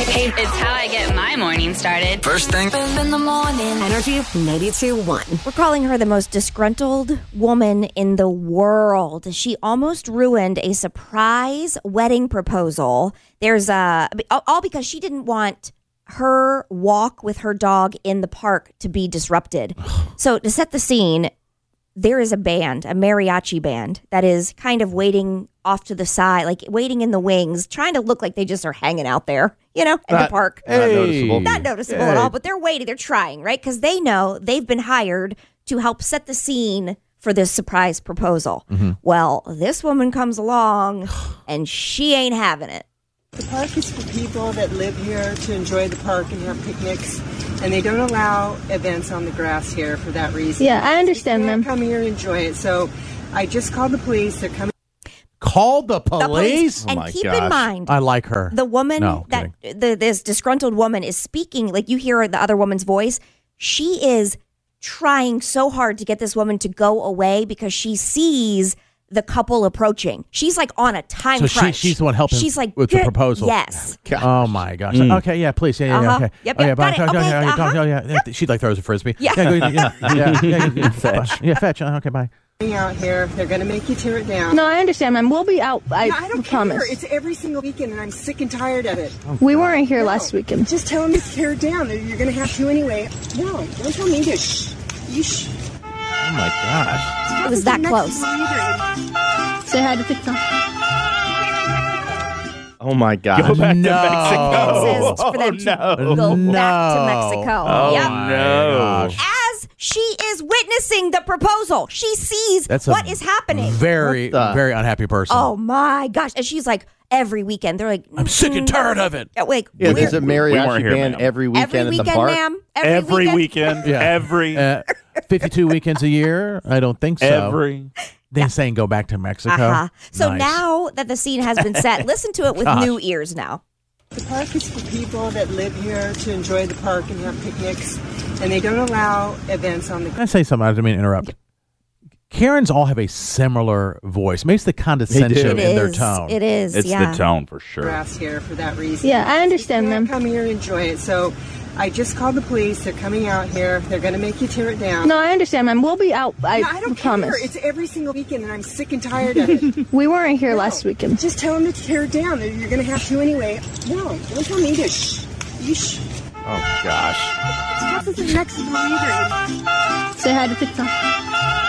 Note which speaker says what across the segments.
Speaker 1: Hey, it's how I get my morning started.
Speaker 2: First thing
Speaker 3: in the morning.
Speaker 4: Energy 92.1.
Speaker 5: We're calling her the most disgruntled woman in the world. She almost ruined a surprise wedding proposal. There's all because she didn't want her walk with her dog in the park to be disrupted. So to set the scene, there is a band, a mariachi band, that is kind of waiting off to the side, like waiting in the wings, trying to look like they just are hanging out there, in the park. Not noticeable at all, but they're waiting. They're trying, right? Because they know they've been hired to help set the scene for this surprise proposal. Mm-hmm. Well, this woman comes along and she ain't having it.
Speaker 6: The park is for people that live here to enjoy the park and have picnics, and they don't allow events on the grass here for that reason.
Speaker 7: Yeah, I understand them.
Speaker 6: Come here and enjoy it. So I just called the police. They're coming.
Speaker 8: Call the police?
Speaker 5: And keep in mind,
Speaker 8: I like her.
Speaker 5: The woman this disgruntled woman is speaking, like you hear the other woman's voice. She is trying so hard to get this woman to go away because she sees the couple approaching. She's like on a time crunch.
Speaker 8: She's the one helping with the proposal.
Speaker 5: Yes.
Speaker 8: Oh my gosh. Okay, yeah, please. Yeah, okay.
Speaker 5: Yep,
Speaker 8: okay,
Speaker 5: got it. Okay,
Speaker 8: She like throws a frisbee.
Speaker 5: Yeah.
Speaker 8: Fetch. Yeah, fetch. Okay, bye.
Speaker 6: Out here, they're going to make you tear it down.
Speaker 7: No, I understand, ma'am. We'll be out. I
Speaker 6: don't
Speaker 7: promise.
Speaker 6: care. It's every single weekend, and I'm sick and tired of it.
Speaker 7: We weren't here last weekend.
Speaker 6: Just tell them to tear it down. You're going to have to anyway. No, don't tell me to shh. Yeesh.
Speaker 8: Oh my gosh.
Speaker 5: It was that close.
Speaker 7: Say hi to TikTok.
Speaker 9: Oh my gosh.
Speaker 10: Go back to
Speaker 5: This
Speaker 10: Mexico.
Speaker 5: is for them to go back to Mexico.
Speaker 10: Oh,
Speaker 5: Yep.
Speaker 10: no.
Speaker 5: As she is witnessing the proposal, she sees what is happening.
Speaker 8: Very unhappy person.
Speaker 5: Oh my gosh. And she's like, every weekend. They're like,
Speaker 8: I'm sick and tired of it.
Speaker 5: Wait,
Speaker 9: there's a mariachi
Speaker 10: here,
Speaker 9: band
Speaker 10: ma'am.
Speaker 9: every weekend at the park.
Speaker 5: ma'am.
Speaker 10: Every weekend.
Speaker 8: Yeah.
Speaker 10: Every.
Speaker 8: 52 weekends a year? I don't think so.
Speaker 10: Every.
Speaker 8: They're saying go back to Mexico.
Speaker 5: So
Speaker 8: Nice.
Speaker 5: now that the scene has been set, listen to it with new ears now.
Speaker 6: The park is for people that live here to enjoy the park and have picnics, and they don't allow events on the
Speaker 8: Can I say something? I didn't mean to interrupt. Karens all have a similar voice. Maybe it's the condescension in their tone.
Speaker 5: It is.
Speaker 10: It's the tone for sure.
Speaker 6: grass here for that reason.
Speaker 7: Yeah, I understand them.
Speaker 6: Come here and enjoy it. So I just called the police. They're coming out here. They're going to make you tear it down.
Speaker 7: No, I understand, ma'am. We'll be out. I
Speaker 6: don't
Speaker 7: promise.
Speaker 6: care. It's every single weekend, and I'm sick and tired of it.
Speaker 7: We weren't here last weekend.
Speaker 6: Just tell them to tear it down. You're going to have to anyway. No, don't tell me to shh. Yeesh.
Speaker 9: Oh gosh.
Speaker 6: This isn't Mexico either.
Speaker 7: Say hi to TikTok.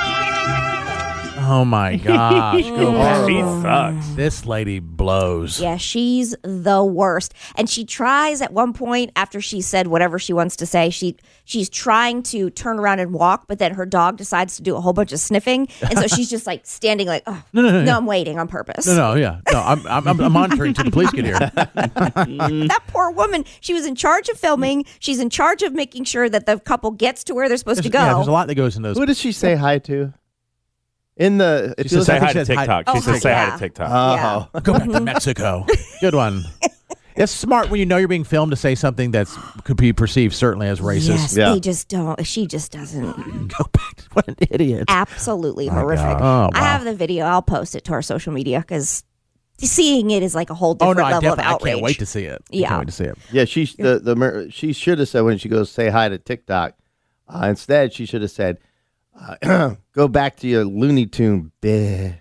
Speaker 8: Oh my gosh. Go back.
Speaker 10: She sucks.
Speaker 8: This lady blows.
Speaker 5: Yeah, she's the worst. And she tries at one point after she said whatever she wants to say, she's trying to turn around and walk, but then her dog decides to do a whole bunch of sniffing. And so she's just like standing like, oh, no, I'm waiting on purpose.
Speaker 8: No, I'm monitoring till the police get here.
Speaker 5: That poor woman, she was in charge of filming. She's in charge of making sure that the couple gets to where they're supposed to go.
Speaker 8: Yeah, there's a lot that goes in those.
Speaker 9: Who does she say hi to? In the
Speaker 10: She says say hi to TikTok. She says say hi
Speaker 5: yeah.
Speaker 10: to TikTok.
Speaker 9: Oh.
Speaker 8: Go back to Mexico. Good one. It's smart when you know you're being filmed to say something that could be perceived certainly as racist.
Speaker 5: Yes,
Speaker 9: Yeah.
Speaker 5: they just don't. She just doesn't.
Speaker 8: Go back. What an idiot.
Speaker 5: Absolutely horrific.
Speaker 8: God. Oh,
Speaker 5: I
Speaker 8: wow.
Speaker 5: have the video. I'll post it to our social media because seeing it is like a whole different level of outrage.
Speaker 8: I can't wait to see it.
Speaker 5: Yeah.
Speaker 8: I can't wait to see it.
Speaker 9: Yeah, she should have said when she goes say hi to TikTok. Instead, she should have said, "Go back to your Looney Tune, bitch."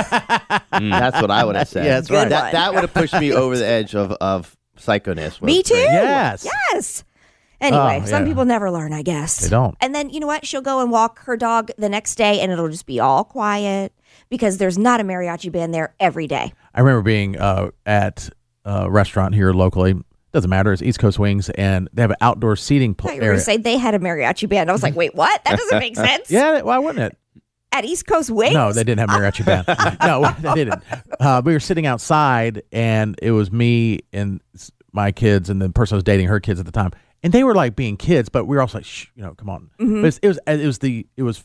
Speaker 9: That's what I would have said.
Speaker 8: Yeah, that's right.
Speaker 9: That would have pushed me over the edge of psychoness.
Speaker 5: Me too.
Speaker 8: Yes.
Speaker 5: Yes. Anyway,
Speaker 8: Oh,
Speaker 5: some
Speaker 8: yeah.
Speaker 5: people never learn, I guess.
Speaker 8: They don't.
Speaker 5: And then, you know what? She'll go and walk her dog the next day and it'll just be all quiet because there's not a mariachi band there every day.
Speaker 8: I remember being at a restaurant here locally. Doesn't matter. It's East Coast Wings, and they have an outdoor seating
Speaker 5: I thought you were
Speaker 8: area.
Speaker 5: going to say they had a mariachi band. I was like, wait, what? That doesn't make sense.
Speaker 8: Yeah, why wouldn't it?
Speaker 5: At East Coast Wings?
Speaker 8: No, they didn't have a mariachi band. No, they didn't. We were sitting outside, and it was me and my kids, and the person I was dating, her kids at the time, and they were like being kids, but we were also like, shh, come on.
Speaker 5: Mm-hmm.
Speaker 8: But it was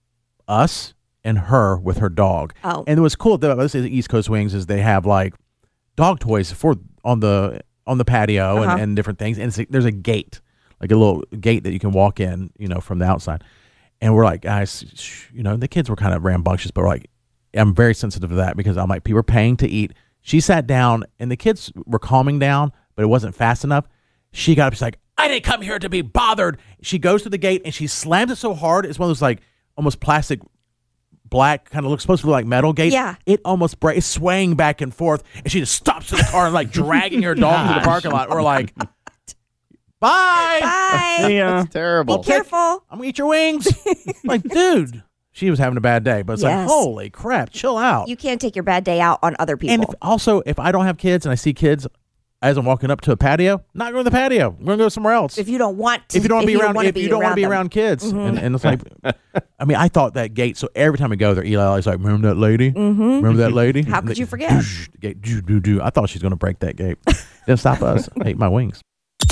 Speaker 8: us and her with her dog.
Speaker 5: Oh.
Speaker 8: And it was cool. This is East Coast Wings, is they have like dog toys on the patio and different things, and there's a gate, like a little gate that you can walk in, from the outside. And we're like, guys, the kids were kind of rambunctious, but we're like, I'm very sensitive to that because I'm like, people are paying to eat. She sat down, and the kids were calming down, but it wasn't fast enough. She got up. She's like, I didn't come here to be bothered. She goes to the gate and she slams it so hard. It's one of those like almost plastic black, kind of looks supposed to look like metal gate.
Speaker 5: Yeah.
Speaker 8: It almost breaks, swaying back and forth, and she just stops in the car and like dragging her dog through the parking lot. We're like, bye.
Speaker 10: Yeah.
Speaker 9: That's terrible.
Speaker 5: Be careful.
Speaker 8: I'm gonna eat your wings. Like, dude, she was having a bad day, but it's like, holy crap, chill out.
Speaker 5: You can't take your bad day out on other people.
Speaker 8: And if I don't have kids and I see kids as I'm walking up to a patio, not going to the patio. We're going to go somewhere else.
Speaker 5: If you don't want to,
Speaker 8: if you don't want to be around kids, and it's like, I mean, I thought that gate. So every time we go there, Eli's like, remember that lady? Remember that lady?
Speaker 5: How could you forget?
Speaker 8: I thought she was going to break that gate. Didn't stop us. I ate my wings.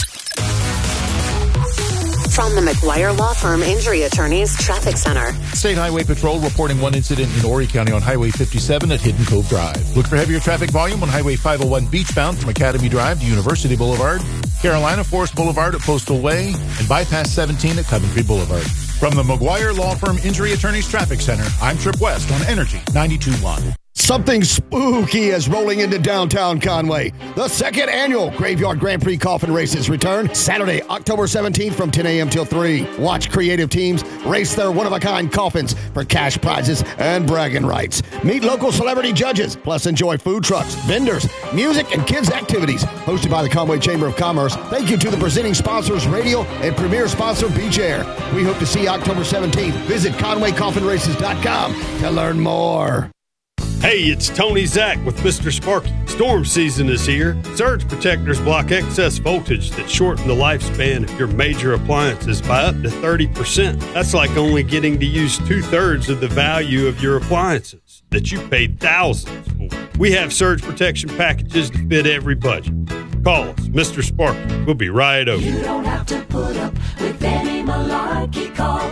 Speaker 4: From the McGuire Law Firm Injury Attorneys Traffic Center.
Speaker 2: State Highway Patrol reporting one incident in Horry County on Highway 57 at Hidden Cove Drive. Look for heavier traffic volume on Highway 501 beachbound from Academy Drive to University Boulevard, Carolina Forest Boulevard at Postal Way, and bypass 17 at Coventry Boulevard. From the McGuire Law Firm Injury Attorneys Traffic Center, I'm Trip West on Energy 92.1.
Speaker 3: Something spooky is rolling into downtown Conway. The second annual Graveyard Grand Prix Coffin Races return Saturday, October 17th from 10 a.m. till 3. Watch creative teams race their one-of-a-kind coffins for cash prizes and bragging rights. Meet local celebrity judges, plus enjoy food trucks, vendors, music, and kids' activities. Hosted by the Conway Chamber of Commerce. Thank you to the presenting sponsors, Radio, and premier sponsor, Beach Air. We hope to see you October 17th. Visit ConwayCoffinRaces.com to learn more.
Speaker 11: Hey, it's Tony Zach with Mr. Sparky. Storm season is here. Surge protectors block excess voltage that shorten the lifespan of your major appliances by up to 30%. That's like only getting to use 2/3 of the value of your appliances that you paid thousands for. We have surge protection packages to fit every budget. Call us, Mr. Sparky. We'll be right over.
Speaker 12: You don't have to put up with any malarkey. Call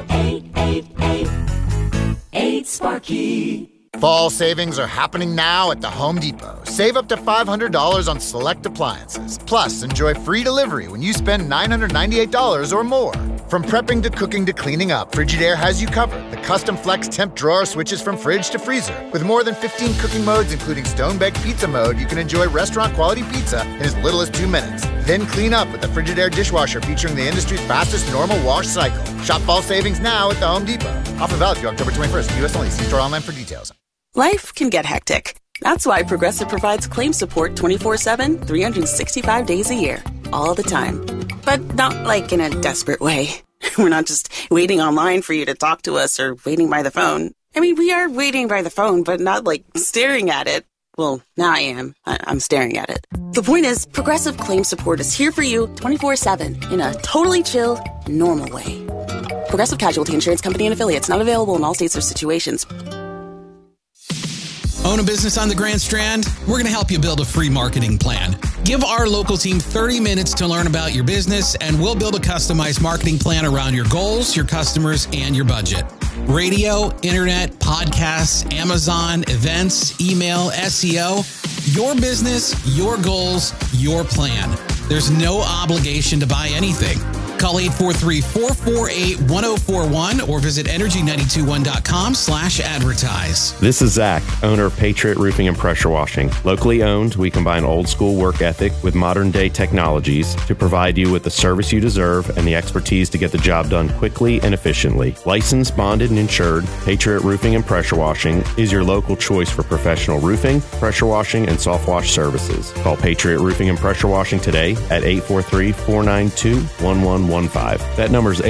Speaker 12: 888-8-SPARKY.
Speaker 13: Fall savings are happening now at the Home Depot. Save up to $500 on select appliances. Plus, enjoy free delivery when you spend $998 or more. From prepping to cooking to cleaning up, Frigidaire has you covered. The custom flex temp drawer switches from fridge to freezer. With more than 15 cooking modes, including stone-baked pizza mode, you can enjoy restaurant-quality pizza in as little as 2 minutes. Then clean up with the Frigidaire dishwasher featuring the industry's fastest normal wash cycle. Shop fall savings now at the Home Depot. Offer valid through October 21st. U.S. only. See store online for details.
Speaker 14: Life can get hectic. That's why Progressive provides claim support 24/7, 365 days a year, all the time. But not like in a desperate way. We're not just waiting online for you to talk to us or waiting by the phone. I mean, we are waiting by the phone, but not like staring at it. Well, now I am. I'm staring at it. The point is, Progressive claim support is here for you 24/7 in a totally chill, normal way. Progressive Casualty Insurance Company and Affiliates, not available in all states or situations.
Speaker 15: Own a business on the Grand Strand? We're going to help you build a free marketing plan. Give our local team 30 minutes to learn about your business, and we'll build a customized marketing plan around your goals, your customers, and your budget. Radio, internet, podcasts, Amazon, events, email, SEO. Your business, your goals, your plan. There's no obligation to buy anything. Call 843-448-1041 or visit energy921.com/advertise.
Speaker 16: This is Zach, owner of Patriot Roofing and Pressure Washing. Locally owned, we combine old school work ethic with modern day technologies to provide you with the service you deserve and the expertise to get the job done quickly and efficiently. Licensed, bonded, and insured, Patriot Roofing and Pressure Washing is your local choice for professional roofing, pressure washing, and soft wash services. Call Patriot Roofing and Pressure Washing today at 843-492-1115. That number is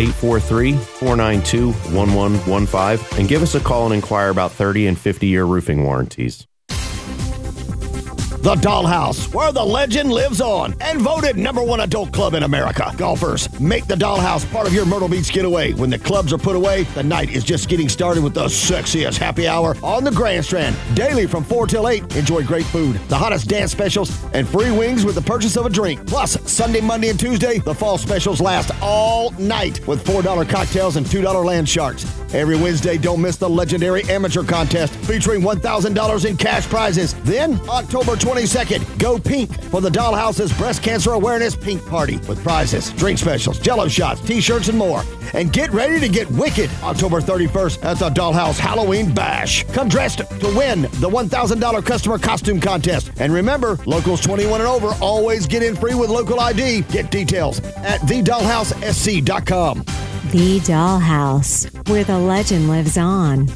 Speaker 16: 843-492-1115, and give us a call and inquire about 30 and 50-year roofing warranties.
Speaker 3: The Dollhouse, where the legend lives on, and voted #1 adult club in America. Golfers, make the Dollhouse part of your Myrtle Beach getaway. When the clubs are put away, the night is just getting started with the sexiest happy hour on the Grand Strand. Daily from 4 till 8, enjoy great food, the hottest dance specials, and free wings with the purchase of a drink. Plus, Sunday, Monday, and Tuesday, the fall specials last all night with $4 cocktails and $2 land sharks. Every Wednesday, don't miss the legendary amateur contest featuring $1,000 in cash prizes. Then, October 20th, 22nd, go pink for the Dollhouse's Breast Cancer Awareness Pink Party with prizes, drink specials, jello shots, t-shirts, and more. And get ready to get wicked October 31st at the Dollhouse Halloween Bash. Come dressed to win the $1,000 customer costume contest. And remember, locals 21 and over always get in free with local ID. Get details at thedollhousesc.com.
Speaker 17: The Dollhouse, where the legend lives on.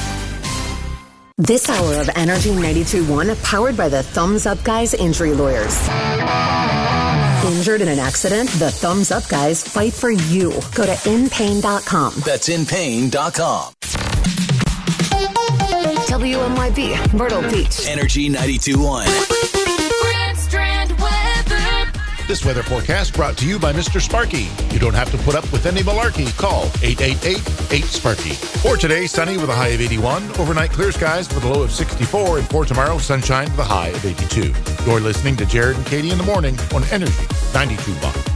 Speaker 4: This hour of Energy 92.1 powered by the Thumbs Up Guys Injury Lawyers. Injured in an accident? The Thumbs Up Guys fight for you. Go to inpain.com.
Speaker 18: That's inpain.com.
Speaker 4: WMYB, Myrtle Beach.
Speaker 18: Energy 92.1.
Speaker 2: This weather forecast brought to you by Mr. Sparky. You don't have to put up with any malarkey. Call 888-8-SPARKY. For today, sunny with a high of 81. Overnight clear skies with a low of 64. And for tomorrow, sunshine with a high of 82. You're listening to Jared and Katie in the morning on Energy 92.1.